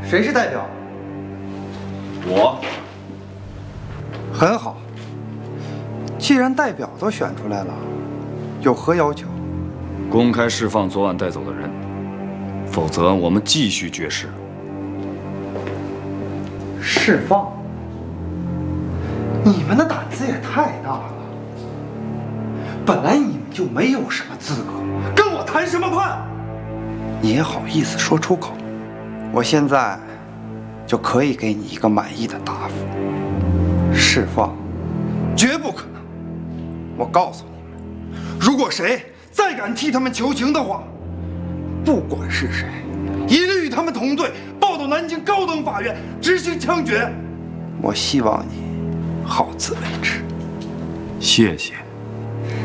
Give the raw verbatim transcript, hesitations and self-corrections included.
谁是代表？ 我。 很好。既然代表都选出来了，有何要求？ 公开释放昨晚带走的人，否则我们继续绝食。 释放？你们的胆子也太大了！本来你们就没有什么资格，跟我谈什么判？你也好意思说出口？我现在就可以给你一个满意的答复：释放，绝不可能！我告诉你们，如果谁再敢替他们求情的话，不管是谁，一律与他们同罪，抱到南京高等法院执行枪决。我希望你好自为之。 谢谢。